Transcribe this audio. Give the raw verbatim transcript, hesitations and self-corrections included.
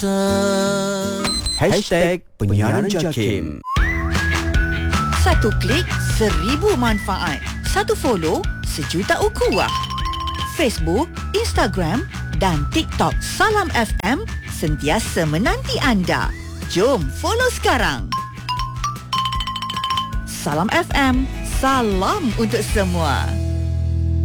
Hashtag Penyiaran Jakim. Satu klik, seribu manfaat. Satu follow, sejuta ukhuwah. Facebook, Instagram dan TikTok Salam F M sentiasa menanti anda. Jom follow sekarang. Salam F M, salam untuk semua.